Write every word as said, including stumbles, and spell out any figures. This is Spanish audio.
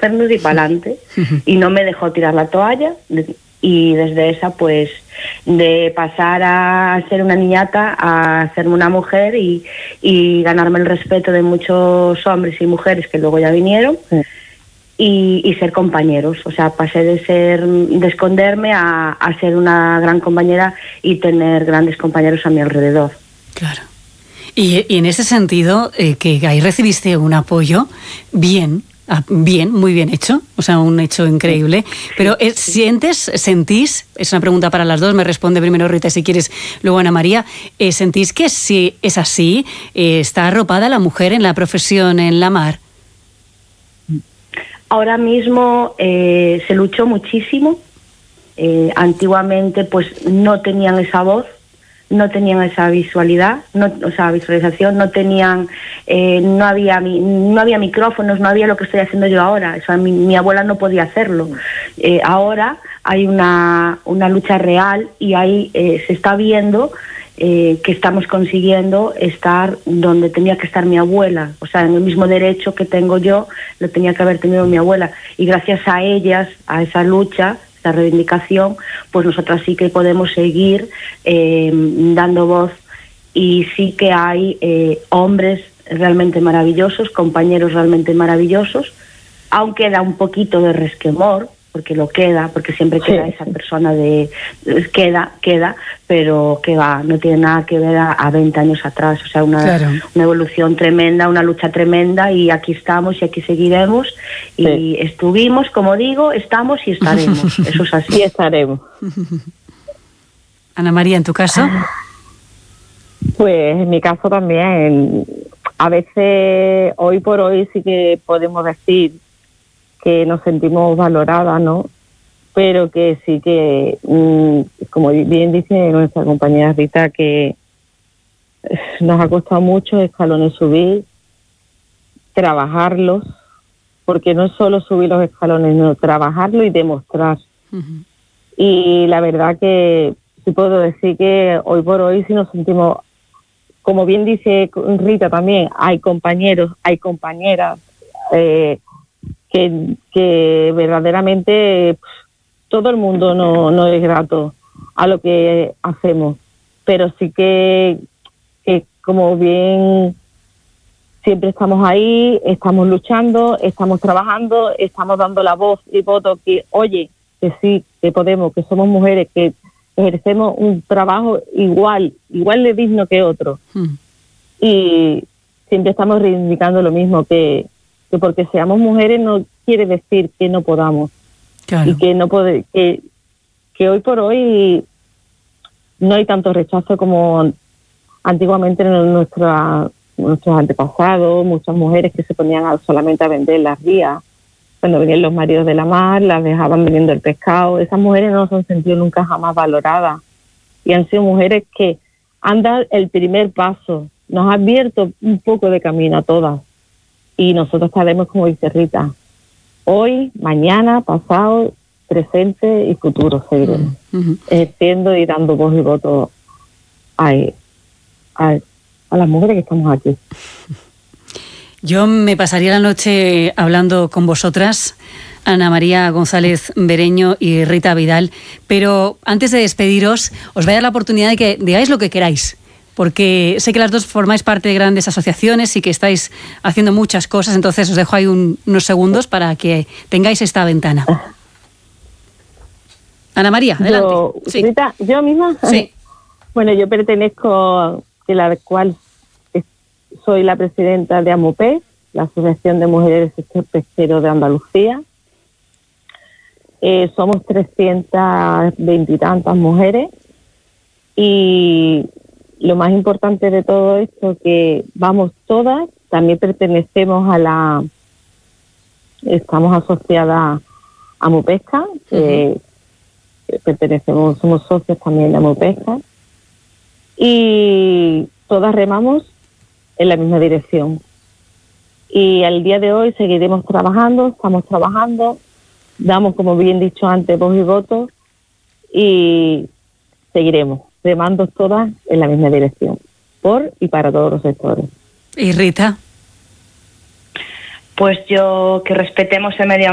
cogernos y para adelante. Uh-huh. Y no me dejó tirar la toalla. Y desde esa, pues, de pasar a ser una niñata a ser una mujer y, y ganarme el respeto de muchos hombres y mujeres que luego ya vinieron, sí. y, y ser compañeros. O sea, pasé de ser de esconderme a, a ser una gran compañera y tener grandes compañeros a mi alrededor. Claro. Y, y en ese sentido, eh, que ahí recibiste un apoyo bien, bien, muy bien hecho, o sea, un hecho increíble. Pero eh, ¿sientes, sentís, es una pregunta para las dos, me responde primero Rita, si quieres, luego Ana María, eh, ¿sentís que si es así, eh, está arropada la mujer en la profesión en la mar? Ahora mismo eh, se luchó muchísimo. Eh, antiguamente pues no tenían esa voz, no tenían esa visualidad, no, o sea, visualización, no tenían, eh, no había no había micrófonos, no había lo que estoy haciendo yo ahora. O sea, mi, mi abuela no podía hacerlo. Eh, ahora hay una, una lucha real y ahí eh, se está viendo eh, que estamos consiguiendo estar donde tenía que estar mi abuela. O sea, en el mismo derecho que tengo yo, lo tenía que haber tenido mi abuela. Y gracias a ellas, a esa lucha, la reivindicación, pues nosotras sí que podemos seguir eh, dando voz, y sí que hay eh, hombres realmente maravillosos, compañeros realmente maravillosos, aunque da un poquito de resquemor, porque lo queda, porque siempre queda, sí, esa persona de... queda, queda, pero que va, no tiene nada que ver a, a veinte años atrás. O sea, una, claro. una evolución tremenda, una lucha tremenda, y aquí estamos y aquí seguiremos, y sí. estuvimos, como digo, estamos y estaremos. Eso es así. Y estaremos. Ana María, ¿en tu caso? Pues en mi caso también. A veces, hoy por hoy, sí que podemos decir que nos sentimos valoradas, ¿no? Pero que sí que, mmm, como bien dice nuestra compañera Rita, que nos ha costado muchos escalones subir, trabajarlos, porque no es solo subir los escalones, no, trabajarlo y demostrar. Uh-huh. Y la verdad que sí puedo decir que hoy por hoy sí nos sentimos, como bien dice Rita también, hay compañeros, hay compañeras, eh, Que, que verdaderamente pues, todo el mundo no, no es grato a lo que hacemos, pero sí que, que como bien siempre estamos ahí, estamos luchando, estamos trabajando, estamos dando la voz y voto que, oye, que sí, que podemos, que somos mujeres, que ejercemos un trabajo igual, igual de digno que otro. Hmm. Y siempre estamos reivindicando lo mismo, que que porque seamos mujeres no quiere decir que no podamos. Claro. Y que no puede, que, que hoy por hoy no hay tanto rechazo como antiguamente en nuestra, nuestros antepasados, muchas mujeres que se ponían a, solamente a vender las vías. Cuando venían los maridos de la mar, las dejaban vendiendo el pescado. Esas mujeres no se han sentido nunca jamás valoradas. Y han sido mujeres que han dado el primer paso, nos han abierto un poco de camino a todas. Y nosotros sabemos, como dice Rita, hoy, mañana, pasado, presente y futuro seguiremos, uh-huh. ejerciendo y dando voz y voto a, a, a las mujeres que estamos aquí. Yo me pasaría la noche hablando con vosotras, Ana María González Bereño y Rita Vidal, pero antes de despediros, os voy a dar la oportunidad de que digáis lo que queráis, porque sé que las dos formáis parte de grandes asociaciones y que estáis haciendo muchas cosas, entonces os dejo ahí un, unos segundos para que tengáis esta ventana. Ana María, adelante. Yo, sí. Rita, ¿yo misma? Sí. Bueno, yo pertenezco, de la cual soy la presidenta de AMUPES, la Asociación de Mujeres del Sector Pesquero de Andalucía. Eh, somos trescientas veinte y tantas mujeres, y lo más importante de todo esto, que vamos todas, también pertenecemos a la, estamos asociadas a MUPESCA, uh-huh. eh, pertenecemos, somos socios también de MUPESCA, y todas remamos en la misma dirección. Y al día de hoy seguiremos trabajando, estamos trabajando, damos, como bien dicho antes, voz y voto, y seguiremos remando todas en la misma dirección, por y para todos los sectores. ¿Y Rita? Pues yo, que respetemos el medio